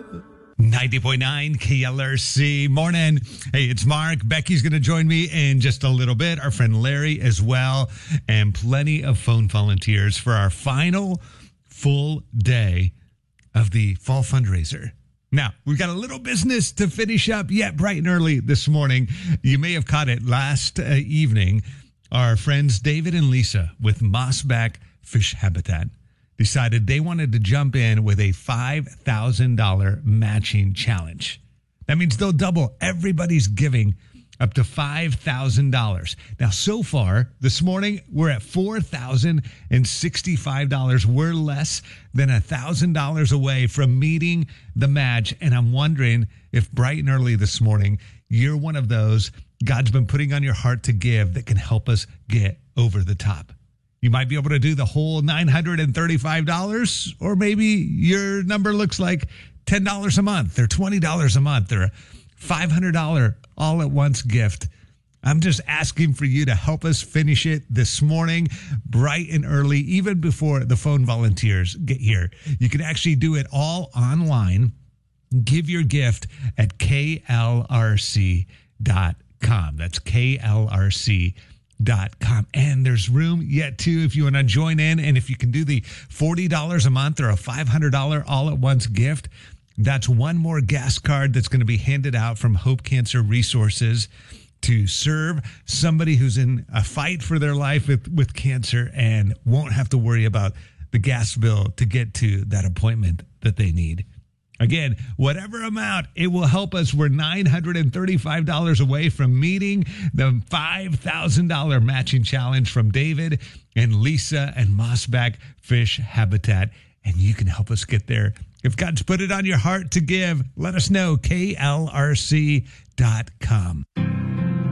90.9 KLRC. Morning. Hey, it's Mark. Becky's going to join me in just a little bit. Our friend Larry as well. And plenty of phone volunteers for our final full day of the fall fundraiser. Now, we've got a little business to finish up yet bright and early this morning. You may have caught it last evening. Our friends David and Lisa with Mossback Fish Habitat decided they wanted to jump in with a $5,000 matching challenge. That means they'll double everybody's giving up to $5,000. Now, so far this morning, we're at $4,065. We're less than $1,000 away from meeting the match. And I'm wondering if bright and early this morning, you're one of those God's been putting on your heart to give that can help us get over the top. You might be able to do the whole $935, or maybe your number looks like $10 a month or $20 a month or a $500 all-at-once gift. I'm just asking for you to help us finish it this morning, bright and early, even before the phone volunteers get here. You can actually do it all online. Give your gift at klrc.com. That's klrc.com. And there's room yet too if you want to join in. And if you can do the $40 a month or a $500 all-at-once gift, that's one more gas card that's going to be handed out from Hope Cancer Resources to serve somebody who's in a fight for their life with cancer and won't have to worry about the gas bill to get to that appointment that they need. Again, whatever amount, it will help us. We're $935 away from meeting the $5,000 matching challenge from David and Lisa and Mossback Fish Habitat. And you can help us get there. If God's put it on your heart to give, let us know. klrc.com.